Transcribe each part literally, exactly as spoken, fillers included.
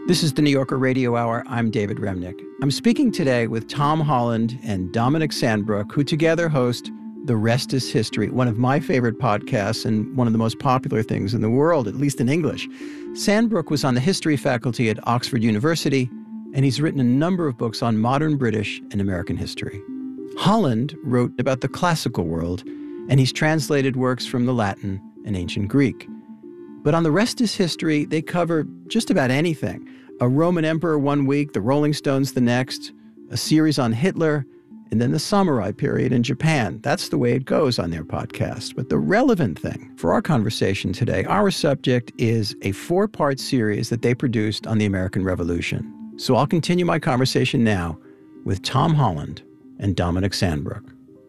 This is the New Yorker Radio Hour. I'm David Remnick. I'm speaking today with Tom Holland and Dominic Sandbrook, who together host The Rest is History, one of my favorite podcasts and one of the most popular things in the world, at least in English. Sandbrook was on the history faculty at Oxford University, and he's written a number of books on modern British and American history. Holland wrote about the classical world, and he's translated works from the Latin and ancient Greek. But on The Rest is History, they cover just about anything. A Roman emperor one week, the Rolling Stones the next, a series on Hitler, and then the samurai period in Japan. That's the way it goes on their podcast. But the relevant thing for our conversation today, our subject is a four-part series that they produced on the American Revolution. So I'll continue my conversation now with Tom Holland and Dominic Sandbrook.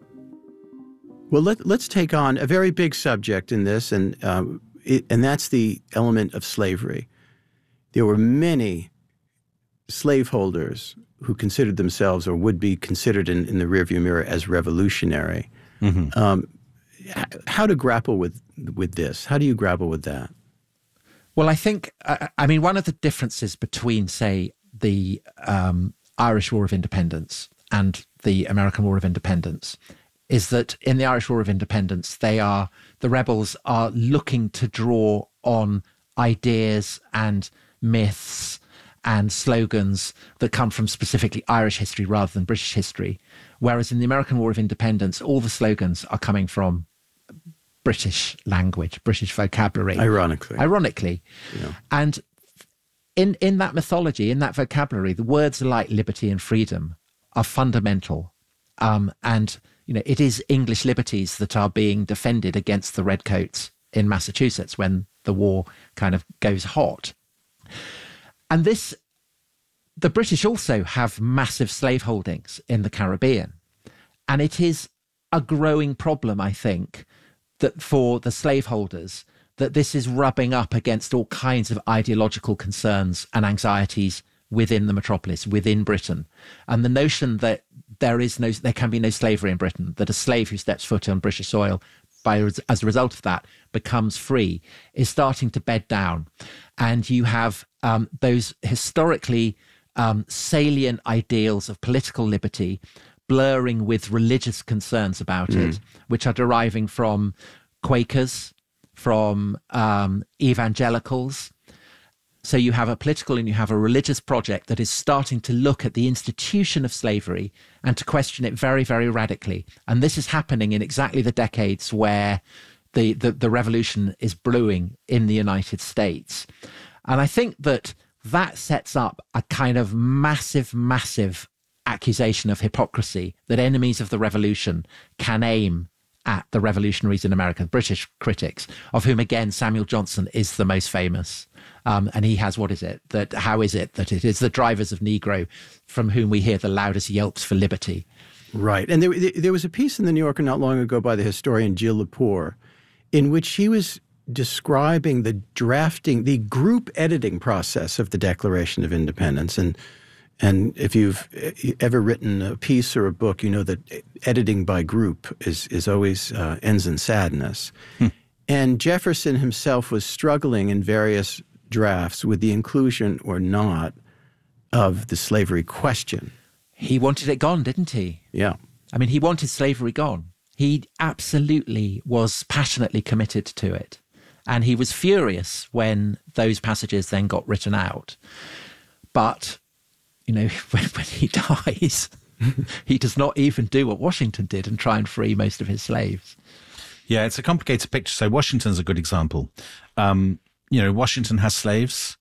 Well, let, let's take on a very big subject in this, and um, it, and that's the element of slavery. There were many slaveholders who considered themselves or would be considered in, in the rearview mirror as revolutionary. Mm-hmm. Um, how to grapple with with this? How do you grapple with that? Well, I think, uh, I mean, one of the differences between, say, the um, Irish War of Independence and the American War of Independence is that in the Irish War of Independence, they are, the rebels are looking to draw on ideas and myths and slogans that come from specifically Irish history rather than British history. Whereas in the American War of Independence, all the slogans are coming from British language, British vocabulary. Ironically. Ironically. Yeah. And in, in that mythology, in that vocabulary, the words like liberty and freedom are fundamental. Um, and, you know, it is English liberties that are being defended against the Redcoats in Massachusetts when the war kind of goes hot. And this, the British also have massive slaveholdings in the Caribbean. And it is a growing problem, I think, that for the slaveholders, that this is rubbing up against all kinds of ideological concerns and anxieties within the metropolis, within Britain. And the notion that there is no, there can be no slavery in Britain, that a slave who steps foot on British soil by, as a result of that, becomes free, is starting to bed down. And you have um, those historically um, salient ideals of political liberty blurring with religious concerns about mm. it, which are deriving from Quakers, from um, evangelicals. So you have a political and you have a religious project that is starting to look at the institution of slavery and to question it very, very radically. And this is happening in exactly the decades where the, the, the revolution is brewing in the United States. And I think that that sets up a kind of massive, massive accusation of hypocrisy that enemies of the revolution can aim at the revolutionaries in America, British critics, of whom, again, Samuel Johnson is the most famous. Um, and he has, what is it? That how is it that it is the drivers of Negro from whom we hear the loudest yelps for liberty? Right. And there, there was a piece in the New Yorker not long ago by the historian Gilles Lepore in which he was describing the drafting, the group editing process of the Declaration of Independence. And And if you've ever written a piece or a book, you know that editing by group is is always uh, ends in sadness. Hmm. And Jefferson himself was struggling in various drafts with the inclusion or not of the slavery question. He wanted it gone, didn't he? Yeah. I mean, he wanted slavery gone. He absolutely was passionately committed to it. And he was furious when those passages then got written out. But you know, when, when he dies, he does not even do what Washington did and try and free most of his slaves. Yeah, it's a complicated picture. So Washington's a good example. Um, you know, Washington has slaves.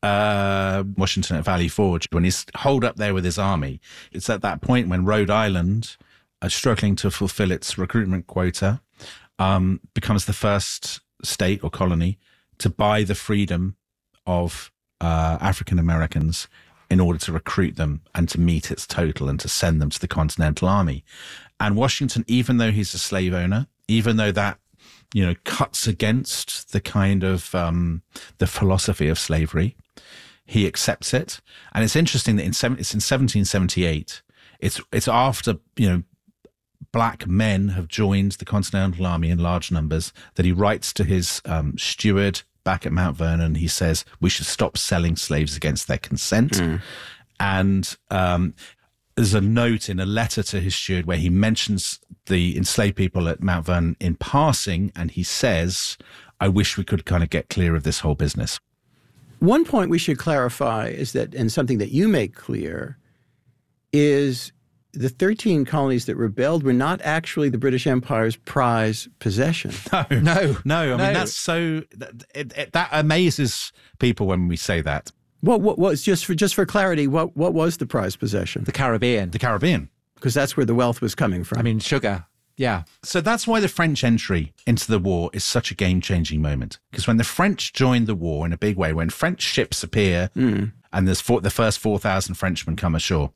Uh, Washington at Valley Forge, when he's holed up there with his army, it's at that point when Rhode Island, uh, struggling to fulfill its recruitment quota, um, becomes the first state or colony to buy the freedom of uh, African Americans in order to recruit them and to meet its total and to send them to the Continental Army. And Washington, even though he's a slave owner, even though that, you know, cuts against the kind of, um, the philosophy of slavery, he accepts it. And it's interesting that in seven, it's in seventeen seventy-eight, it's, it's after, you know, black men have joined the Continental Army in large numbers, that he writes to his um, steward, back at Mount Vernon. He says we should stop selling slaves against their consent. Mm. And um, there's a note in a letter to his steward where he mentions the enslaved people at Mount Vernon in passing, and he says, I wish we could kind of get clear of this whole business. One point we should clarify is that, and something that you make clear, is the thirteen colonies that rebelled were not actually the British Empire's prize possession. No, no, no. I no. mean, that's so, it, it, that amazes people when we say that. What, what was, just for just for clarity, what, what was the prize possession? The Caribbean. The Caribbean. Because that's where the wealth was coming from. I mean, sugar. Yeah. So that's why the French entry into the war is such a game-changing moment. Because when the French joined the war in a big way, when French ships appear mm. and there's four, the first four thousand Frenchmen come ashore,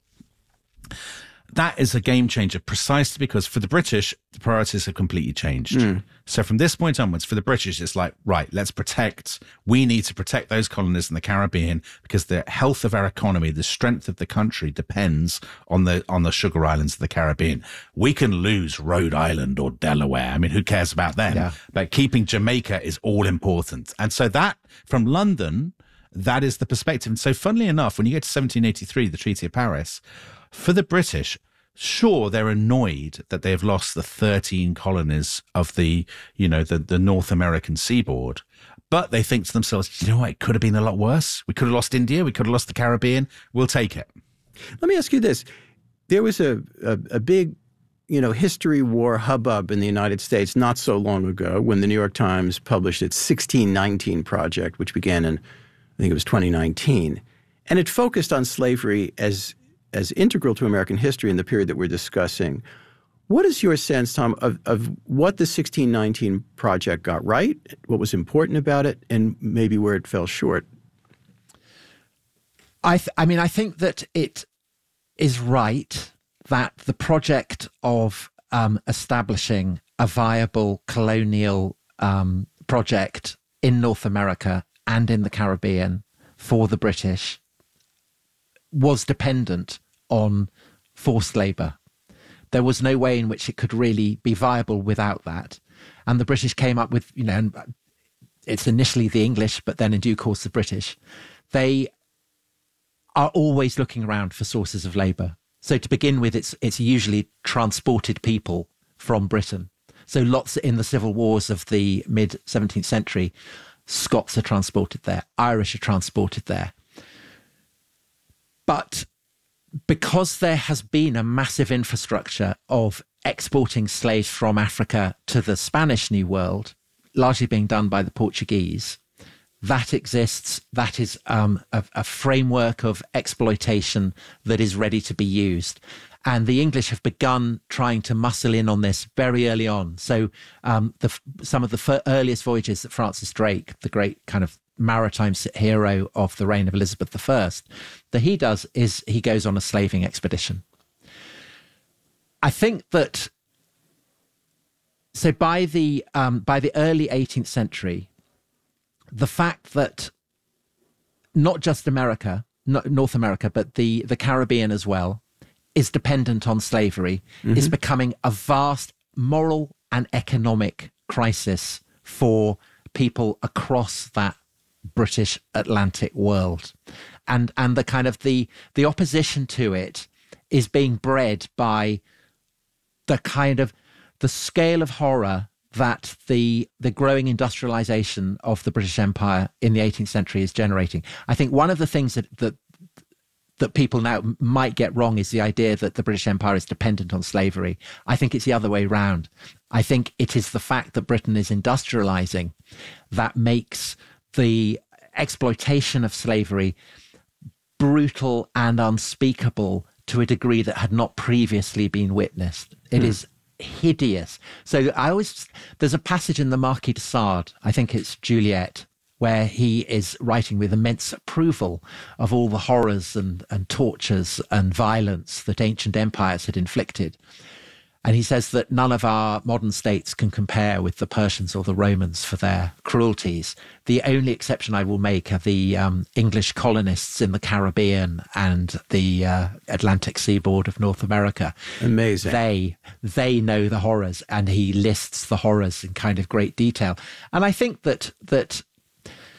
that is a game changer precisely because for the British, the priorities have completely changed. Mm. So from this point onwards, for the British, it's like, right, let's protect, we need to protect those colonies in the Caribbean because the health of our economy, the strength of the country depends on the on the sugar islands of the Caribbean. We can lose Rhode Island or Delaware. I mean, who cares about them? Yeah. But keeping Jamaica is all important. And so that, from London, that is the perspective. And so funnily enough, when you get to seventeen eighty-three, the Treaty of Paris, for the British, sure, they're annoyed that they have lost the thirteen colonies of the, you know, the, the North American seaboard. But they think to themselves, you know what, it could have been a lot worse. We could have lost India. We could have lost the Caribbean. We'll take it. Let me ask you this. There was a, a, a big, you know, history war hubbub in the United States not so long ago when the New York Times published its sixteen nineteen project, which began in, I think it was twenty nineteen. And it focused on slavery as as integral to American history in the period that we're discussing. What is your sense, Tom, of, of what the sixteen nineteen project got right, what was important about it, and maybe where it fell short? I, th- I mean, I think that it is right that the project of um, establishing a viable colonial um, project in North America and in the Caribbean for the British was dependent on forced labour. There was no way in which it could really be viable without that. And the British came up with, you know, it's initially the English, but then in due course the British. They are always looking around for sources of labour. So to begin with, it's it's usually transported people from Britain. So lots in the civil wars of the mid-seventeenth century, Scots are transported there, Irish are transported there. But because there has been a massive infrastructure of exporting slaves from Africa to the Spanish New World, largely being done by the Portuguese, that exists. That is um, a, a framework of exploitation that is ready to be used. And the English have begun trying to muscle in on this very early on. So um, the, some of the f- earliest voyages that Francis Drake, the great kind of maritime hero of the reign of Elizabeth the First, that he does is he goes on a slaving expedition. I think that, so by the um, by the early eighteenth century, the fact that not just America, not North America, but the, the Caribbean as well, is dependent on slavery, mm-hmm. is becoming a vast moral and economic crisis for people across that British Atlantic world. And and the kind of the the opposition to it is being bred by the kind of the scale of horror that the the growing industrialization of the British Empire in the eighteenth century is generating. I think one of the things that that that people now might get wrong is the idea that the British Empire is dependent on slavery. I think it's the other way around. I think it is the fact that Britain is industrializing that makes the exploitation of slavery brutal and unspeakable to a degree that had not previously been witnessed. It mm. is hideous. So I always, there's a passage in the Marquis de Sade, I think it's Juliet, where he is writing with immense approval of all the horrors and, and tortures and violence that ancient empires had inflicted. And he says that none of our modern states can compare with the Persians or the Romans for their cruelties. The only exception I will make are the um, English colonists in the Caribbean and the uh, Atlantic seaboard of North America. Amazing. They, they know the horrors, and he lists the horrors in kind of great detail. And I think that that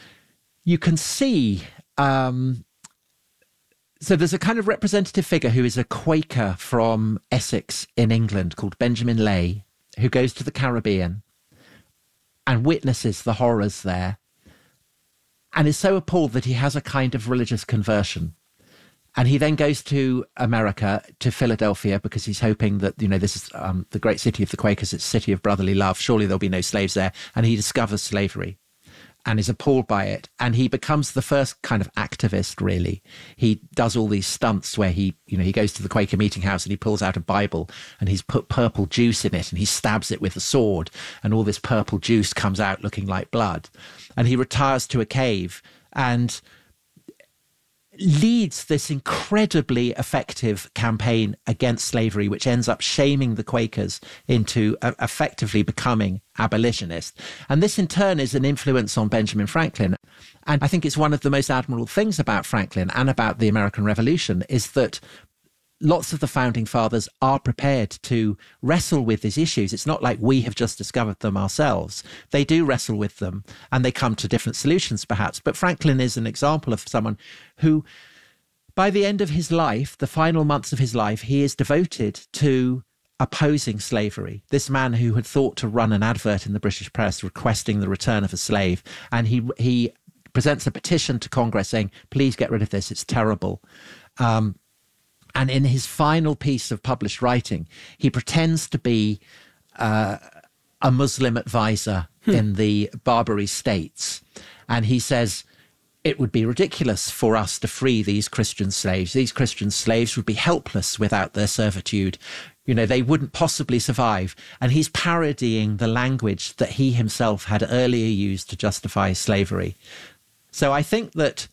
you can see... Um, so there's a kind of representative figure who is a Quaker from Essex in England called Benjamin Lay, who goes to the Caribbean and witnesses the horrors there and is so appalled that he has a kind of religious conversion. And he then goes to America, to Philadelphia, because he's hoping that, you know, this is um, the great city of the Quakers, it's a city of brotherly love. Surely there'll be no slaves there. And he discovers slavery and is appalled by it. And he becomes the first kind of activist, really. He does all these stunts where he, you know, he goes to the Quaker meeting house and he pulls out a Bible and he's put purple juice in it and he stabs it with a sword and all this purple juice comes out looking like blood. And he retires to a cave and leads this incredibly effective campaign against slavery, which ends up shaming the Quakers into uh, effectively becoming abolitionists. And this in turn is an influence on Benjamin Franklin. And I think it's one of the most admirable things about Franklin and about the American Revolution is that lots of the founding fathers are prepared to wrestle with these issues. It's not like we have just discovered them ourselves. They do wrestle with them and they come to different solutions perhaps. But Franklin is an example of someone who, by the end of his life, the final months of his life, he is devoted to opposing slavery. This man who had thought to run an advert in the British press requesting the return of a slave. And he, he presents a petition to Congress saying, please get rid of this. It's terrible. Um, And in his final piece of published writing, he pretends to be uh, a Muslim advisor hmm. in the Barbary states. And he says, it would be ridiculous for us to free these Christian slaves. These Christian slaves would be helpless without their servitude. You know, they wouldn't possibly survive. And he's parodying the language that he himself had earlier used to justify slavery. So I think that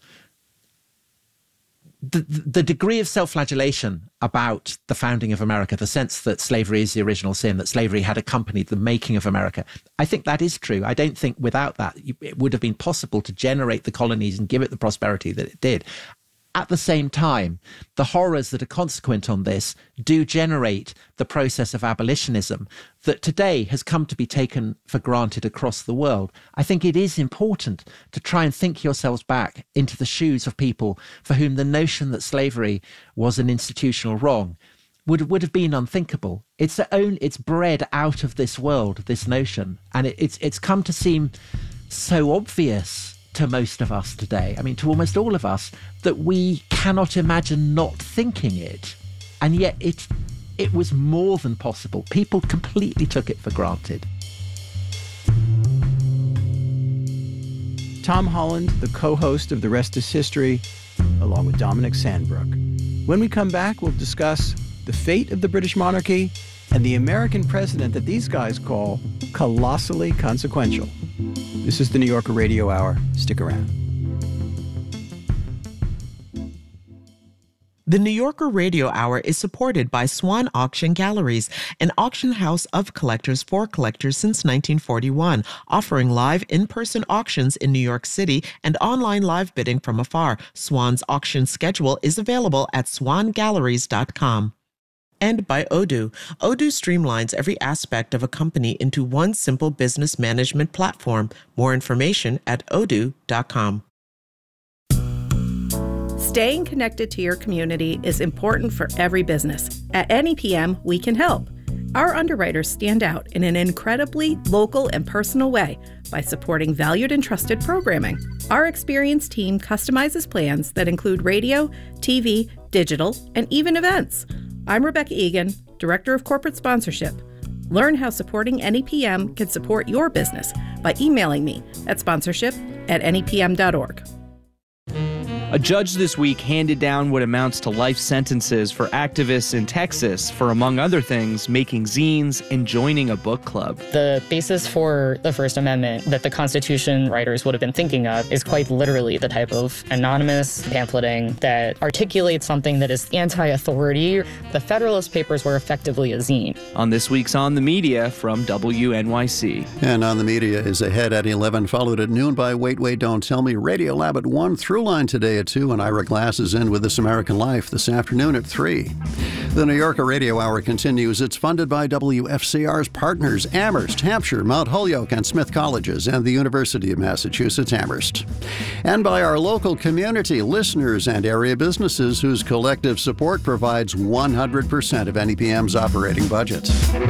The, the degree of self-flagellation about the founding of America, the sense that slavery is the original sin, that slavery had accompanied the making of America, I think that is true. I don't think without that it would have been possible to generate the colonies and give it the prosperity that it did. At the same time, the horrors that are consequent on this do generate the process of abolitionism that today has come to be taken for granted across the world. I think it is important to try and think yourselves back into the shoes of people for whom the notion that slavery was an institutional wrong would, would have been unthinkable. It's own, it's bred out of this world, this notion, and it, it's it's come to seem so obvious to most of us today, I mean, to almost all of us, that we cannot imagine not thinking it. And yet it it was more than possible. People completely took it for granted. Tom Holland, the co-host of The Rest is History, along with Dominic Sandbrook. When we come back, we'll discuss the fate of the British monarchy and the American president that these guys call colossally consequential. This is the New Yorker Radio Hour. Stick around. The New Yorker Radio Hour is supported by Swan Auction Galleries, an auction house of collectors for collectors since nineteen forty-one, offering live in-person auctions in New York City and online live bidding from afar. Swan's auction schedule is available at swan galleries dot com. And by Odoo. Odoo streamlines every aspect of a company into one simple business management platform. More information at odoo dot com. Staying connected to your community is important for every business. At N E P M, we can help. Our underwriters stand out in an incredibly local and personal way by supporting valued and trusted programming. Our experienced team customizes plans that include radio, T V, digital, and even events. I'm Rebecca Egan, Director of Corporate Sponsorship. Learn how supporting N E P M can support your business by emailing me at sponsorship at N E P M dot org. A judge this week handed down what amounts to life sentences for activists in Texas for, among other things, making zines and joining a book club. The basis for the First Amendment that the Constitution writers would have been thinking of is quite literally the type of anonymous pamphleting that articulates something that is anti-authority. The Federalist Papers were effectively a zine. On this week's On the Media from W N Y C. And On the Media is ahead at eleven, followed at noon by Wait, Wait, Don't Tell Me, Radio Lab at one, Throughline today at two, and Ira Glass is in with This American Life this afternoon at three. The New Yorker Radio Hour continues. It's funded by W F C R's partners, Amherst, Hampshire, Mount Holyoke, and Smith Colleges, and the University of Massachusetts Amherst. And by our local community, listeners, and area businesses whose collective support provides one hundred percent of N E P M's operating budget.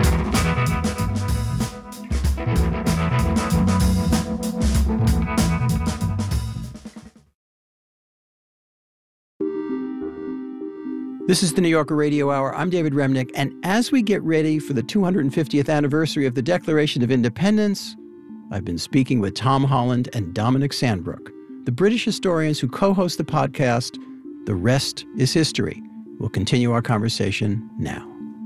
This is the New Yorker Radio Hour. I'm David Remnick, and as we get ready for the two hundred fiftieth anniversary of the Declaration of Independence, I've been speaking with Tom Holland and Dominic Sandbrook, the British historians who co-host the podcast, The Rest is History. We'll continue our conversation now.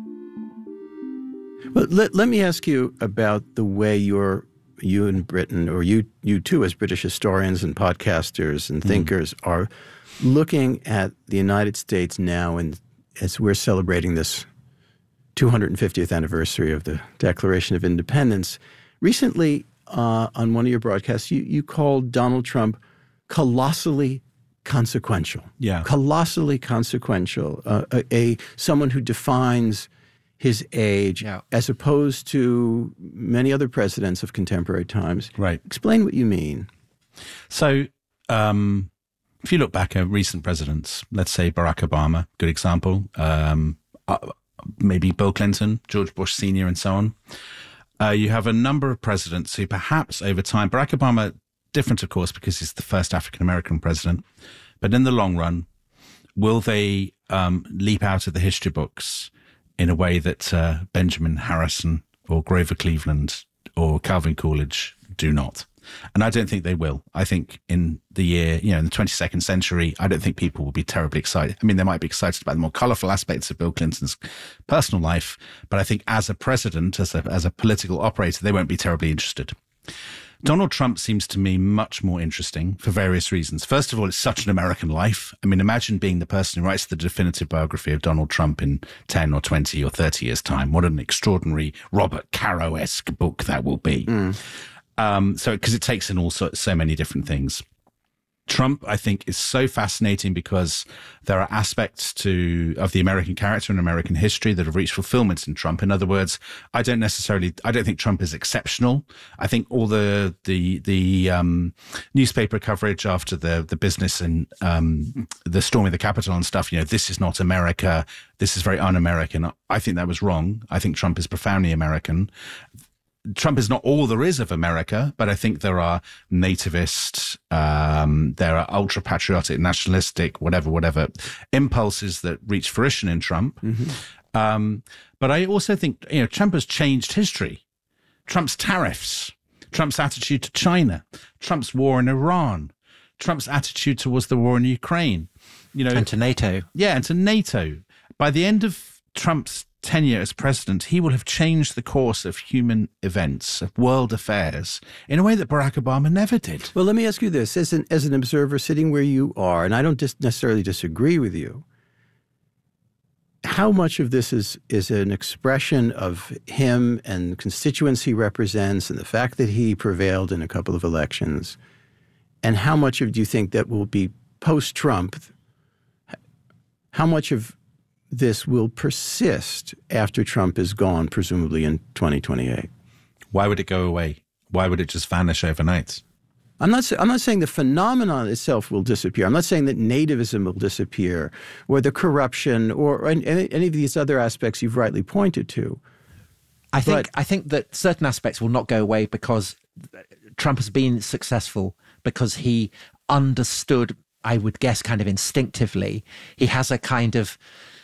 Well, let, let me ask you about the way you're, you in Britain, or you, you too as British historians and podcasters and thinkers, mm. are looking at the United States now, and as we're celebrating this two hundred fiftieth anniversary of the Declaration of Independence. Recently, uh, on one of your broadcasts, you, you called Donald Trump colossally consequential. Yeah. Colossally consequential. Uh, a, a someone who defines his age, yeah. as opposed to many other presidents of contemporary times. Right. Explain what you mean. So, um, if you look back at recent presidents, let's say Barack Obama, good example, um, uh, maybe Bill Clinton, George Bush Senior, and so on. Uh, you have a number of presidents who perhaps over time, Barack Obama, different of course, because he's the first African-American president, but in the long run, will they um, leap out of the history books in a way that uh, Benjamin Harrison or Grover Cleveland or Calvin Coolidge do not? And I don't think they will. I think in the year, you know, in the twenty-second century, I don't think people will be terribly excited. I mean, they might be excited about the more colorful aspects of Bill Clinton's personal life, but I think as a president, as a, as a political operator, they won't be terribly interested. Donald Trump seems to me much more interesting for various reasons. First of all, it's such an American life. I mean, imagine being the person who writes the definitive biography of Donald Trump in ten or twenty or thirty years' time. What an extraordinary Robert Caro-esque book that will be. Mm. Um, so, because it takes in all so, so many different things. Trump, I think, is so fascinating because there are aspects to of the American character and American history that have reached fulfillment in Trump. In other words, I don't necessarily, I don't think Trump is exceptional. I think all the the the um, newspaper coverage after the the business and um, the storming of the Capitol and stuff, you know, this is not America. This is very un-American. I think that was wrong. I think Trump is profoundly American. Trump is not all there is of America, but I think there are nativist, um, there are ultra-patriotic, nationalistic, whatever, whatever impulses that reach fruition in Trump. Mm-hmm. Um, but I also think, you know, Trump has changed history. Trump's tariffs, Trump's attitude to China, Trump's war in Iran, Trump's attitude towards the war in Ukraine, you know, and to NATO. Yeah, and to NATO. By the end of Trump's tenure as president, he will have changed the course of human events, of world affairs, in a way that Barack Obama never did. Well, let me ask you this. As an, as an observer sitting where you are, and I don't dis- necessarily disagree with you, how much of this is, is an expression of him and the constituents he represents and the fact that he prevailed in a couple of elections, and how much of do you think that will be post-Trump? How much of this will persist after Trump is gone, presumably in twenty twenty-eight? Why would it go away? Why would it just vanish overnight? I'm not, I'm not saying the phenomenon itself will disappear. I'm not saying that nativism will disappear or the corruption or any, any of these other aspects you've rightly pointed to. I think, but, I think that certain aspects will not go away because Trump has been successful because he understood, I would guess, kind of instinctively. He has a kind of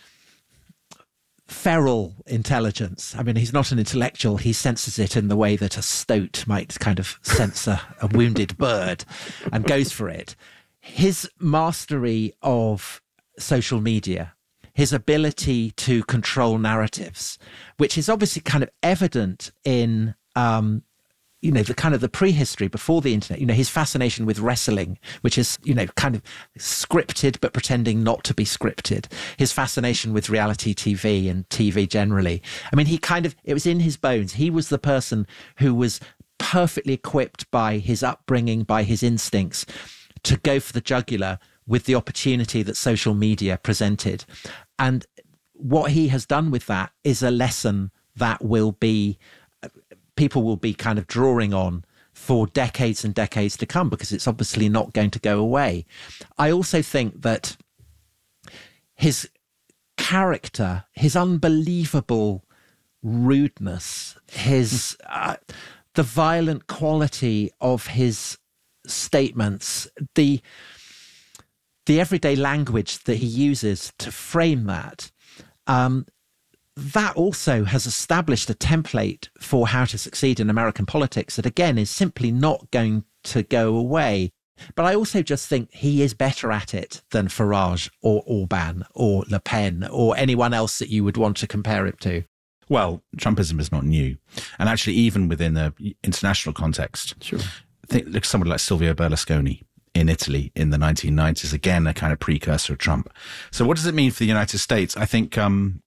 feral intelligence. I mean, he's not an intellectual. He senses it in the way that a stoat might kind of sense a, a wounded bird and goes for it. His mastery of social media, his ability to control narratives, which is obviously kind of evident in um, you know, the kind of the prehistory before the internet, you know, his fascination with wrestling, which is, you know, kind of scripted, but pretending not to be scripted. His fascination with reality T V and T V generally. I mean, he kind of, it was in his bones. He was the person who was perfectly equipped by his upbringing, by his instincts, to go for the jugular with the opportunity that social media presented. And what he has done with that is a lesson that will be, people will be kind of drawing on for decades and decades to come, because it's obviously not going to go away. I also think that his character, his unbelievable rudeness, his uh, the violent quality of his statements, the the everyday language that he uses to frame that, um, that also has established a template for how to succeed in American politics that, again, is simply not going to go away. But I also just think he is better at it than Farage or Orban or Le Pen or anyone else that you would want to compare it to. Well, Trumpism is not new. And actually, even within the international context, sure. think, look, someone like Silvio Berlusconi in Italy in the nineteen nineties, again, a kind of precursor of Trump. So what does it mean for the United States? I think um,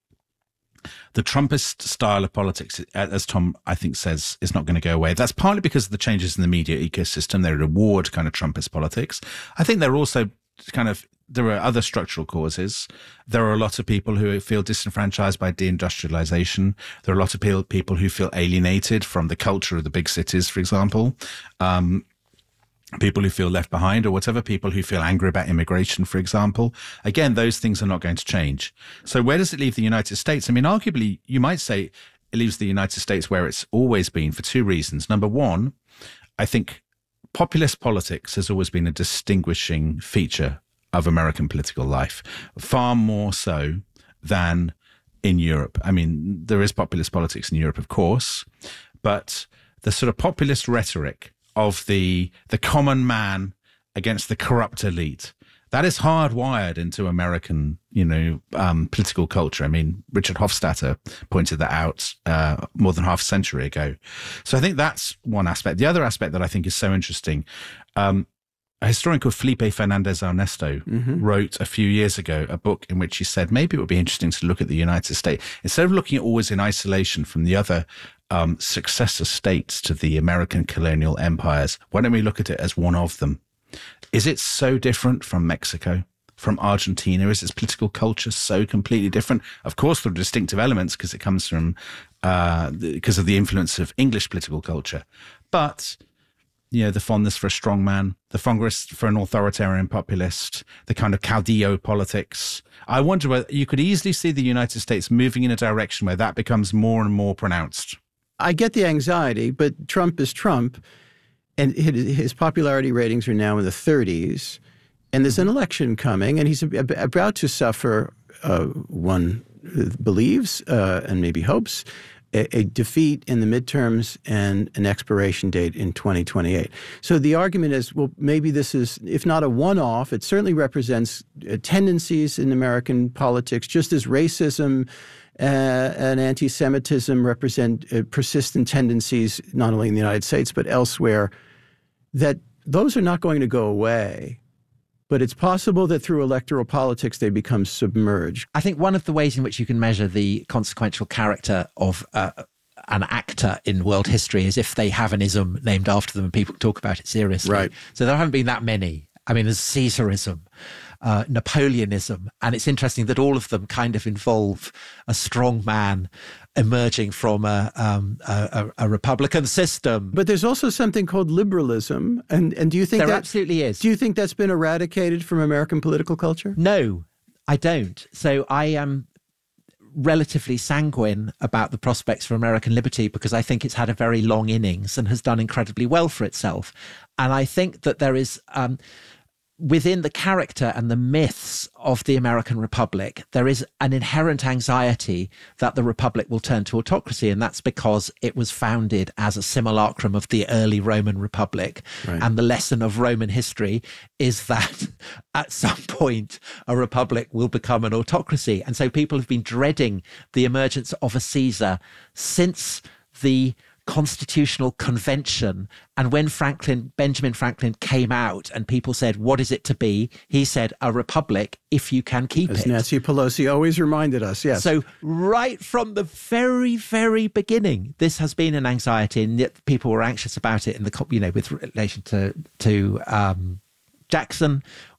the Trumpist style of politics, as Tom, I think, says, is not going to go away. That's partly because of the changes in the media ecosystem. They reward kind of Trumpist politics. I think they're also kind of, there are other structural causes. There are a lot of people who feel disenfranchised by deindustrialization. There are a lot of people who feel alienated from the culture of the big cities, for example. Um, people who feel left behind, or whatever, people who feel angry about immigration, for example. Again, those things are not going to change. So where does it leave the United States? I mean, arguably, you might say it leaves the United States where it's always been for two reasons. Number one, I think populist politics has always been a distinguishing feature of American political life, far more so than in Europe. I mean, there is populist politics in Europe, of course, but the sort of populist rhetoric of the the common man against the corrupt elite, that is hardwired into American, you know, um, political culture. I mean, Richard Hofstadter pointed that out uh, more than half a century ago. So I think that's one aspect. The other aspect that I think is so interesting, um, a historian called Felipe Fernandez Ernesto mm-hmm. wrote a few years ago a book in which he said maybe it would be interesting to look at the United States. Instead of looking at always in isolation from the other um, successor states to the American colonial empires, why don't we look at it as one of them? Is it so different from Mexico, from Argentina? Is its political culture so completely different? Of course, there are distinctive elements because it comes from, uh, because of the influence of English political culture. But you know, the fondness for a strong man, the fondness for an authoritarian populist, the kind of caudillo politics. I wonder whether you could easily see the United States moving in a direction where that becomes more and more pronounced. I get the anxiety, but Trump is Trump, and his popularity ratings are now in the thirties, and there's an election coming, and he's about to suffer, uh, one believes uh, and maybe hopes, a defeat in the midterms and an expiration date in twenty twenty-eight. So the argument is, well, maybe this is, if not a one-off, it certainly represents tendencies in American politics, just as racism uh, and anti-Semitism represent uh, persistent tendencies, not only in the United States, but elsewhere, that those are not going to go away. But it's possible that through electoral politics, they become submerged. I think one of the ways in which you can measure the consequential character of uh, an actor in world history is if they have an ism named after them and people talk about it seriously. Right. So there haven't been that many. I mean, there's Caesarism, uh, Napoleonism, and it's interesting that all of them kind of involve a strong man emerging from a, um, a, a Republican system. But there's also something called liberalism, and and do you think there that absolutely is? Do you think that's been eradicated from American political culture? No, I don't. So I am relatively sanguine about the prospects for American liberty because I think it's had a very long innings and has done incredibly well for itself. And I think that there is, um, within the character and the myths of the American Republic, there is an inherent anxiety that the Republic will turn to autocracy. And that's because it was founded as a simulacrum of the early Roman Republic. Right. And the lesson of Roman history is that at some point, a republic will become an autocracy. And so people have been dreading the emergence of a Caesar since the Constitutional Convention. And when Franklin, Benjamin Franklin came out and people said, what is it to be? He said, a republic, if you can keep As it. As Nancy Pelosi always reminded us, yes. So right from the very, very beginning, this has been an anxiety, and yet people were anxious about it in the, you know, with relation to, to um, Jackson,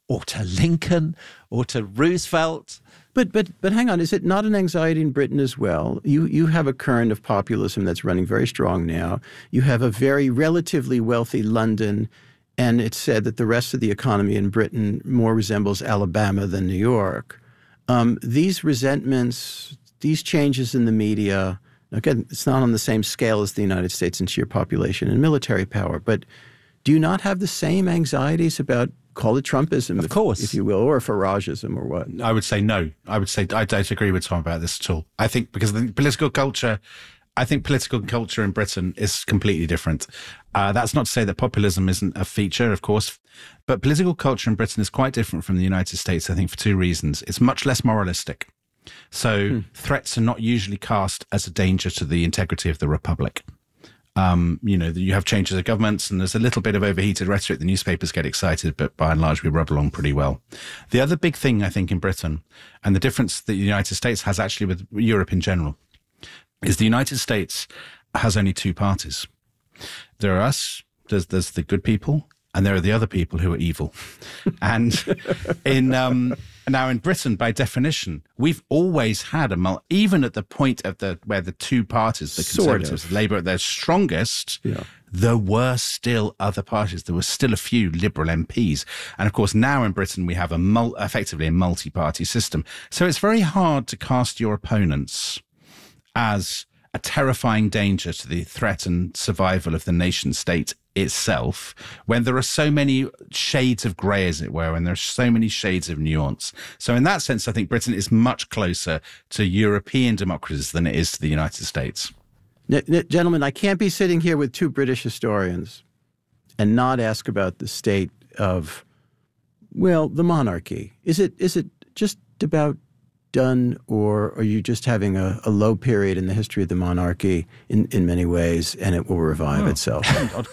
or to Lincoln or to Roosevelt. But but but hang on, is it not an anxiety in Britain as well? You you have a current of populism that's running very strong now. You have a very relatively wealthy London, and it's said that the rest of the economy in Britain more resembles Alabama than New York. Um, these resentments, these changes in the media, again, it's not on the same scale as the United States in sheer population and military power, but do you not have the same anxieties about, call it Trumpism, of if, course, if you will, or Farageism or what? I would say no. I would say I don't agree with Tom about this at all. I think because the political culture, I think political culture in Britain is completely different. Uh, that's not to say that populism isn't a feature, of course, but political culture in Britain is quite different from the United States, I think, for two reasons. It's much less moralistic. So hmm. threats are not usually cast as a danger to the integrity of the republic. Um, you know, you have changes of governments and there's a little bit of overheated rhetoric. The newspapers get excited, but by and large, we rub along pretty well. The other big thing, I think, in Britain, and the difference that the United States has actually with Europe in general, is the United States has only two parties. There are us, there's, there's the good people, and there are the other people who are evil. And in um, now in Britain, by definition, we've always had a mul- even at the point of the where the two parties, the Conservatives, sort of. Labour, at their strongest, yeah. there were still other parties. There were still a few Liberal M Ps, and of course now in Britain we have a mul- effectively a multi-party system. So it's very hard to cast your opponents as a terrifying danger to the threat and survival of the nation state itself, when there are so many shades of grey, as it were, and there are so many shades of nuance. So in that sense, I think Britain is much closer to European democracies than it is to the United States. N- n- gentlemen, I can't be sitting here with two British historians and not ask about the state of, well, the monarchy. Is it is it just about done, or are you just having a, a low period in the history of the monarchy in, in many ways, and it will revive oh. itself?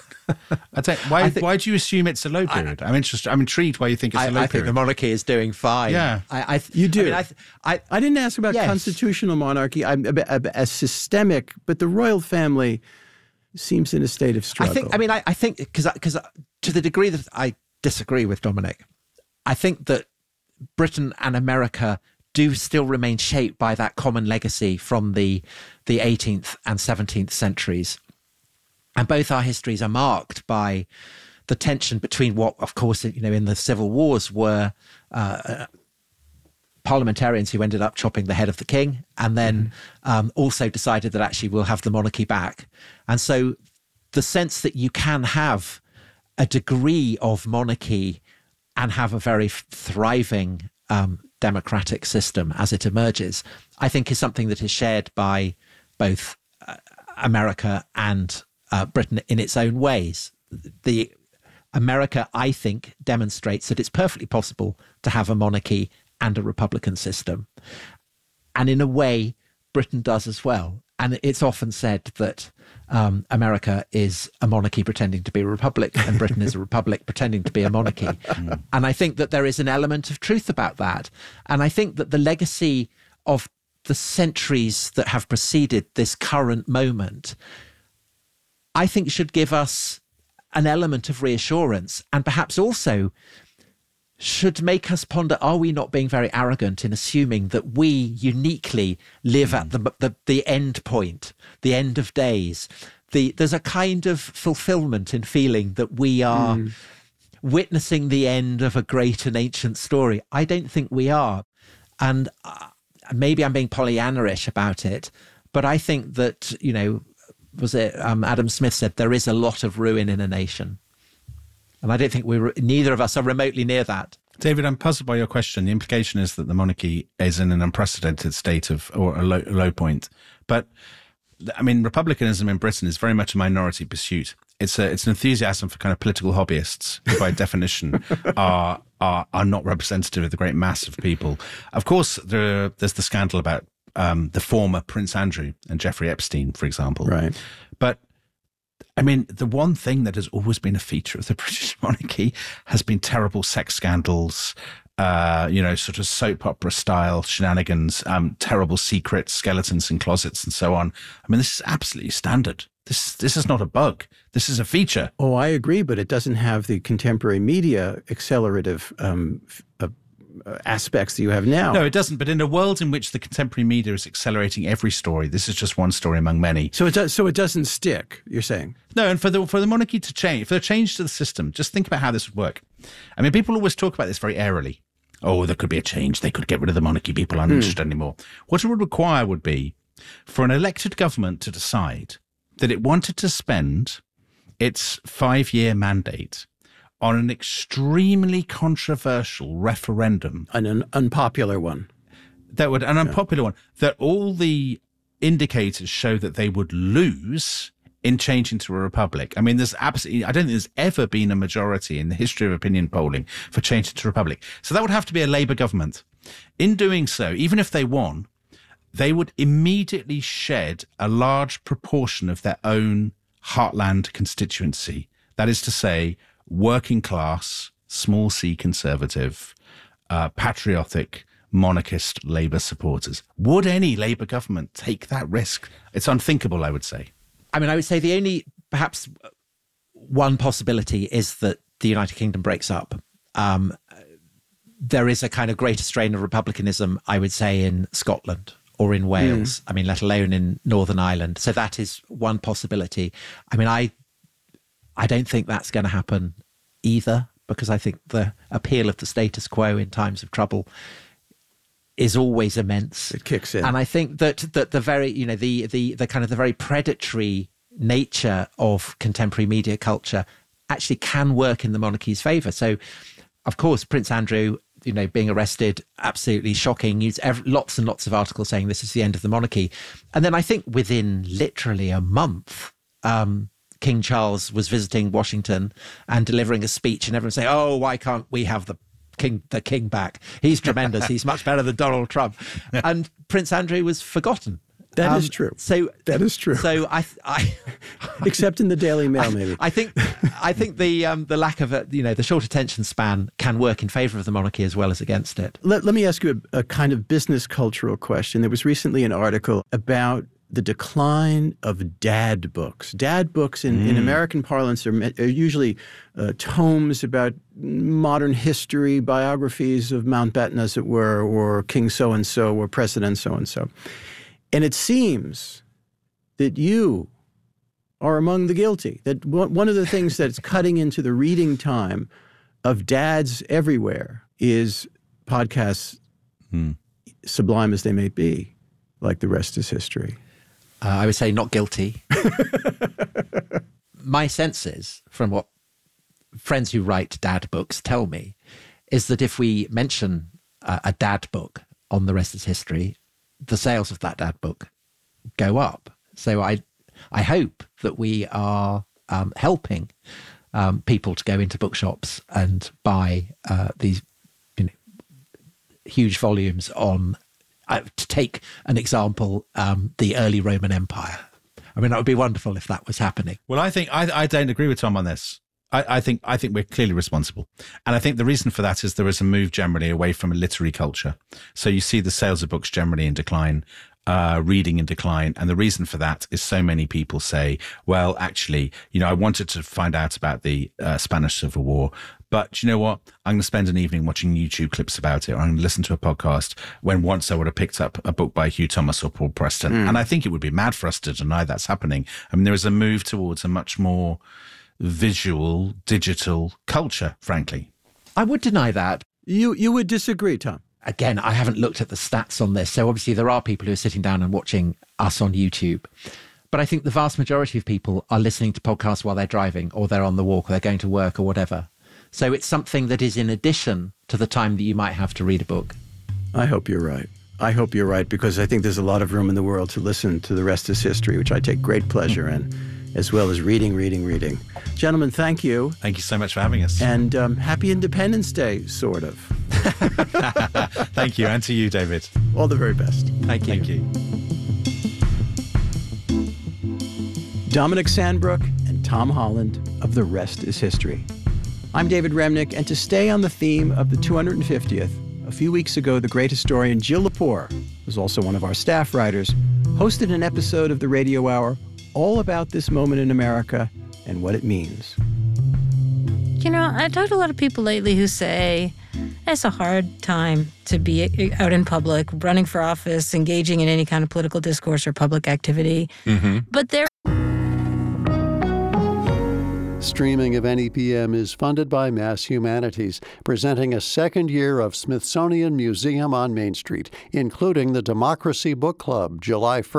I'd say, why, think, why do you assume it's a low period? I, I'm interested. I'm intrigued why you think it's I, a low I period. I think the monarchy is doing fine. Yeah, I, I, you do. I, mean, I, I, I didn't ask about yes. constitutional monarchy. I'm a, a, a systemic, but the royal family seems in a state of struggle. I think. I mean, I, I think because because to the degree that I disagree with Dominic, I think that Britain and America do still remain shaped by that common legacy from the the eighteenth and seventeenth centuries. And both our histories are marked by the tension between what, of course, you know, in the civil wars were uh, parliamentarians who ended up chopping the head of the king, and then mm-hmm. um, also decided that actually we'll have the monarchy back. And so the sense that you can have a degree of monarchy and have a very thriving um, democratic system as it emerges, I think is something that is shared by both uh, America and uh, Britain in its own ways. The America, I think, demonstrates that it's perfectly possible to have a monarchy and a republican system. And in a way, Britain does as well. And it's often said that um, America is a monarchy pretending to be a republic, and Britain is a republic pretending to be a monarchy. Mm. And I think that there is an element of truth about that. And I think that the legacy of the centuries that have preceded this current moment, I think should give us an element of reassurance, and perhaps also should make us ponder, are we not being very arrogant in assuming that we uniquely live mm. at the, the the end point, the end of days? The, there's a kind of fulfillment in feeling that we are mm. witnessing the end of a great and ancient story. I don't think we are. And uh, maybe I'm being Pollyanna-ish about it, but I think that, you know, was it um, Adam Smith said, there is a lot of ruin in a nation. And I don't think we were, neither of us are remotely near that. David, I'm puzzled by your question. The implication is that the monarchy is in an unprecedented state of, or a low, low point. But, I mean, republicanism in Britain is very much a minority pursuit. It's a, it's an enthusiasm for kind of political hobbyists who, by definition, are, are are not representative of the great mass of people. Of course, there, there's the scandal about um, the former Prince Andrew and Jeffrey Epstein, for example. Right. But I mean, the one thing that has always been a feature of the British monarchy has been terrible sex scandals, uh, you know, sort of soap opera style shenanigans, um, terrible secrets, skeletons in closets and so on. I mean, this is absolutely standard This this is not a bug. This is a feature. Oh, I agree, but it doesn't have the contemporary media accelerative um, uh, aspects that you have now. No, it doesn't. But in a world in which the contemporary media is accelerating every story, this is just one story among many. So it does. So it doesn't stick. You're saying no, and for the for the monarchy to change, for the change to the system, just think about how this would work. I mean, people always talk about this very airily. Oh, there could be a change. They could get rid of the monarchy. People aren't hmm. interested anymore. What it would require would be for an elected government to decide that it wanted to spend its five-year mandate on an extremely controversial referendum. An, an unpopular one. That would an unpopular yeah. one. That all the indicators show that they would lose in changing to a republic. I mean, there's absolutely, I don't think there's ever been a majority in the history of opinion polling for changing to a republic. So that would have to be a Labour government. In doing so, even if they won, they would immediately shed a large proportion of their own heartland constituency. That is to say, working class, small c conservative, uh, patriotic, monarchist Labour supporters. Would any Labour government take that risk? It's unthinkable, I would say. I mean, I would say the only, perhaps one possibility is that the United Kingdom breaks up. Um, there is a kind of greater strain of republicanism, I would say, in Scotland or in Wales, mm. I mean, let alone in Northern Ireland. So that is one possibility. I mean, I I don't think that's going to happen either, because I think the appeal of the status quo in times of trouble is always immense. It kicks in. And I think that that the very, you know, the the the kind of the very predatory nature of contemporary media culture actually can work in the monarchy's favour. So, of course, Prince Andrew, you know, being arrested, absolutely shocking. News, lots and lots of articles saying this is the end of the monarchy. And then I think within literally a month, um, King Charles was visiting Washington and delivering a speech, and everyone saying, "Oh, why can't we have the king, the king back? He's tremendous. He's much better than Donald Trump." And Prince Andrew was forgotten. That um, is true. So that is true. So I, I except in the Daily Mail, maybe. I, I think, I think the um, the lack of a, you know, the short attention span can work in favour of the monarchy as well as against it. Let Let me ask you a, a kind of business cultural question. There was recently an article about the decline of dad books. Dad books in, mm. in American parlance are, are usually uh, tomes about modern history, biographies of Mountbatten, as it were, or King so-and-so, or President so-and-so. And it seems that you are among the guilty, that one of the things that's cutting into the reading time of dads everywhere is podcasts, mm. sublime as they may be, like The Rest is History. Uh, I would say not guilty. My sense is, from what friends who write dad books tell me, is that if we mention uh, a dad book on The Rest is History, the sales of that dad book go up. So I I hope that we are um, helping um, people to go into bookshops and buy uh, these, you know, huge volumes on, uh, to take an example, um, the early Roman Empire. I mean, that would be wonderful if that was happening. Well, I think I, I don't agree with Tom on this. I, I think I think we're clearly responsible. And I think the reason for that is there is a move generally away from a literary culture. So you see the sales of books generally in decline, uh, reading in decline. And the reason for that is so many people say, well, actually, you know, I wanted to find out about the uh, Spanish Civil War, but you know what? I'm going to spend an evening watching YouTube clips about it, or I'm going to listen to a podcast, when once I would have picked up a book by Hugh Thomas or Paul Preston. Mm. And I think it would be mad for us to deny that's happening. I mean, there is a move towards a much more visual, digital culture, frankly. I would deny that. You you would disagree, Tom? Again, I haven't looked at the stats on this. So obviously there are people who are sitting down and watching us on YouTube. But I think the vast majority of people are listening to podcasts while they're driving, or they're on the walk, or they're going to work, or whatever. So it's something that is in addition to the time that you might have to read a book. I hope you're right. I hope you're right, because I think there's a lot of room in the world to listen to The Rest is History, which I take great pleasure in, as well as reading, reading, reading. Gentlemen, thank you. Thank you so much for having us. And um, happy Independence Day, sort of. Thank you. And to you, David. All the very best. Thank you. Thank you. Dominic Sandbrook and Tom Holland of The Rest is History. I'm David Remnick, and to stay on the theme of the two hundred fiftieth, a few weeks ago, the great historian Jill Lepore, who's also one of our staff writers, hosted an episode of the Radio Hour all about this moment in America and what it means. You know, I've talked to a lot of people lately who say it's a hard time to be out in public, running for office, engaging in any kind of political discourse or public activity. Mm-hmm. But they're Streaming of N E P M is funded by Mass Humanities, presenting a second year of Smithsonian Museum on Main Street, including the Democracy Book Club, July first.